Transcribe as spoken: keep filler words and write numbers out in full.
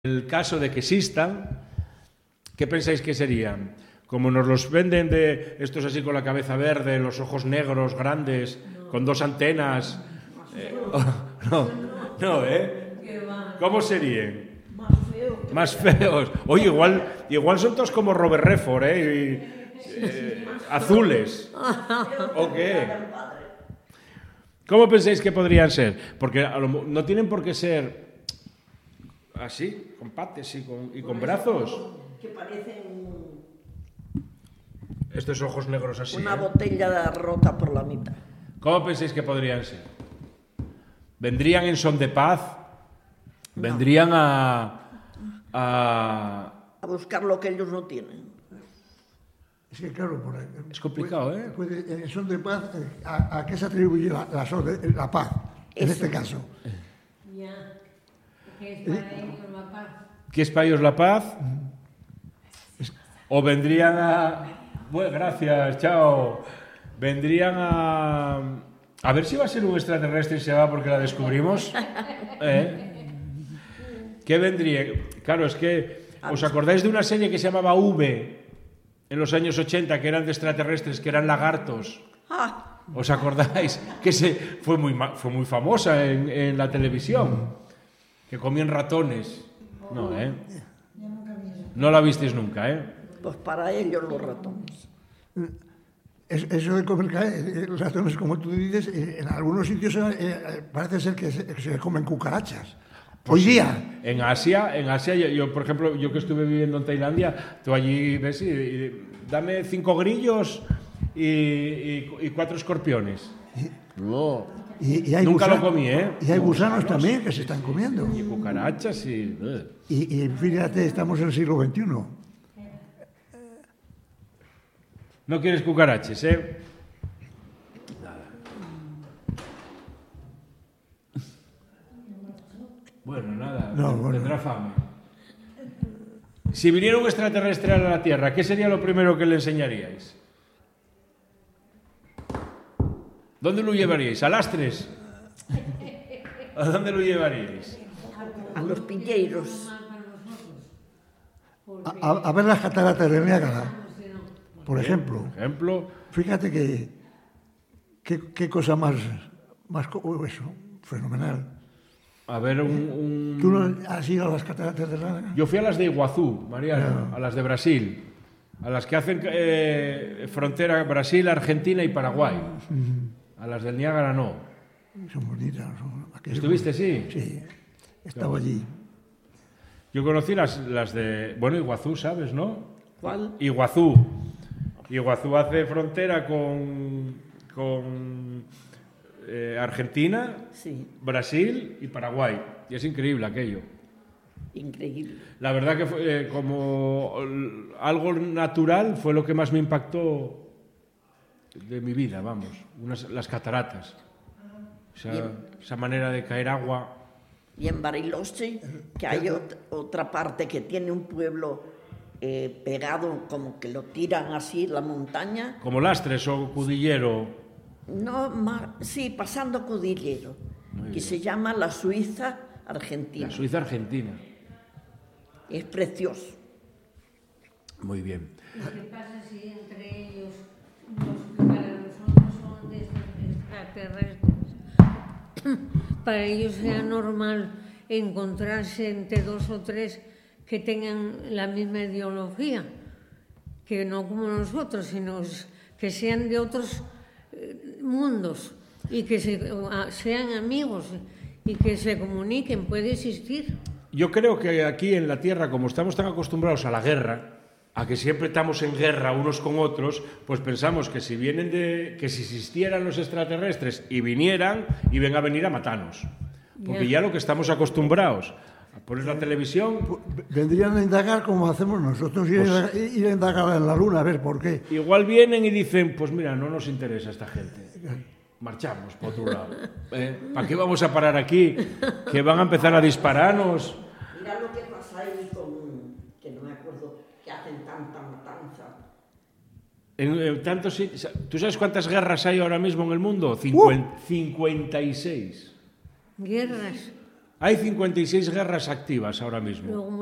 el caso de que existan, ¿qué pensáis que serían? Como nos los venden de estos así con la cabeza verde, los ojos negros, grandes, no. Con dos antenas. Eh, oh, no, no, ¿eh? ¿Cómo serían? Más feos. Más feos. Oye, igual, igual son todos como Robert Redford, ¿eh? Y, eh azules. ¿O qué? ¿Cómo pensáis que podrían ser? Porque no tienen por qué ser así, con patas y con, y con brazos. Que parecen estos ojos negros así. Una ¿eh? botella rota por la mitad. ¿Cómo pensáis que podrían ser? ¿Vendrían en son de paz? No. ¿Vendrían a, a... a buscar lo que ellos no tienen? Es que claro, por ahí, es complicado, puede, ¿eh? Puede, en son de paz, ¿a, a qué se atribuye la, la, la paz, en Eso. este caso? Ya. ¿Qué es para ellos la paz? ¿Qué es para ellos la paz? ¿O vendrían a... Bueno, gracias, chao. Vendrían a... A ver si va a ser un extraterrestre y se va porque la descubrimos. ¿Eh? ¿Qué vendría? Claro, es que... ¿Os acordáis de una serie que se llamaba V en los años ochenta, que eran de extraterrestres, que eran lagartos? ¿Os acordáis? Que se, fue, muy, fue muy famosa en, en la televisión. Que comían ratones. No, ¿eh? No la visteis nunca, ¿eh? Pues para ellos los ratones. Eso de comer ratones, como tú dices, en algunos sitios eh, parece ser que se, que se comen cucarachas. Pues Hoy día. En Asia, en Asia yo, yo, por ejemplo, yo que estuve viviendo en Tailandia, tú allí ves y, y dame cinco grillos y, y, y cuatro escorpiones. No. Y, y hay Nunca gusanos, lo comí, ¿eh? Y hay gusanos también que se están comiendo. Y cucarachas y... Y, y fíjate, estamos en el siglo veintiuno. No quieres cucarachas, ¿eh? Nada. Bueno, nada. No, bueno. Tendrá fame. Si viniera un extraterrestre a la Tierra, ¿qué sería lo primero que le enseñaríais? ¿Dónde lo llevaríais? ¿A Lastres? ¿A dónde lo llevaríais? A los pilleiros. A, a, a ver las cataratas de Niágara, por ejemplo. Por ejemplo. Fíjate que qué cosa más, más eso, fenomenal. A ver, un, un... ¿Tú no has ido a las cataratas de Niágara? Yo fui a las de Iguazú, Mariano, no. a las de Brasil, a las que hacen eh, frontera Brasil, Argentina y Paraguay. Uh-huh. A las del Niágara no. Son bonitas. Son ¿Estuviste, sí? Sí, estaba allí. Yo conocí las, las de... Bueno, Iguazú, ¿sabes, no? ¿Cuál? Iguazú. Iguazú hace frontera con, con eh, Argentina, sí. Brasil y Paraguay. Y es increíble aquello. Increíble. La verdad que fue eh, como algo natural fue lo que más me impactó de mi vida, vamos. Unas, las cataratas. Esa, esa manera de caer agua... Y en Bariloche, que hay ot- otra parte que tiene un pueblo eh, pegado, como que lo tiran así, la montaña. ¿Como Lastres o Cudillero? No, ma- sí, pasando Cudillero, que se llama la Suiza Argentina. La Suiza Argentina. Es precioso. Muy bien. ¿Y qué pasa si entre ellos, los que para nosotros son de extraterrestres, para ellos sea normal encontrarse entre dos o tres que tengan la misma ideología, que no como nosotros, sino que sean de otros mundos y que se, sean amigos y que se comuniquen? Puede existir. Yo creo que aquí en la Tierra, como estamos tan acostumbrados a la guerra, a que siempre estamos en guerra unos con otros, pues pensamos que si vienen de, que si existieran los extraterrestres y vinieran, iban a venir a matarnos. Porque ya, ya lo que estamos acostumbrados a poner la televisión... Vendrían a indagar como hacemos nosotros, ir, pues, a, ir a indagar en la luna, a ver por qué. Igual vienen y dicen, pues mira, no nos interesa esta gente. Marchamos por otro lado. ¿Eh? ¿Para qué vamos a parar aquí? Que van a empezar a dispararnos. Mira lo que pasa ahí con... que no me acuerdo, que hacen tanta matanza. En, en tantos, ¿tú sabes cuántas guerras hay ahora mismo en el mundo? cincuenta, uh. cincuenta y seis. Guerras. Hay cincuenta y seis guerras activas ahora mismo. Luego